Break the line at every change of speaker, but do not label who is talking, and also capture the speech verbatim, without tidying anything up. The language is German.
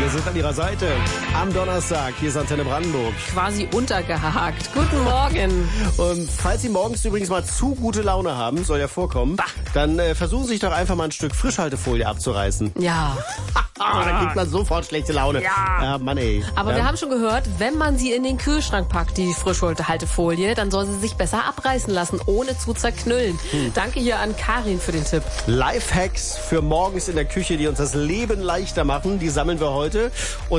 Wir sind an Ihrer Seite am Donnerstag. Hier ist Antenne Brandenburg.
Quasi untergehakt. Guten Morgen.
Und falls Sie morgens übrigens mal zu gute Laune haben, soll ja vorkommen, bah. dann äh, versuchen Sie sich doch einfach mal ein Stück Frischhaltefolie abzureißen.
Ja.
Ah, dann kriegt man sofort schlechte Laune.
Ja.
Ja, Mann ey.
Aber
ja.
wir haben schon gehört, wenn man sie in den Kühlschrank packt, die Frischhaltefolie, dann soll sie sich besser abreißen lassen, ohne zu zerknüllen. Hm. Danke hier an Karin für den Tipp.
Lifehacks für morgens in der Küche, die uns das Leben leichter machen, die sammeln wir heute. Und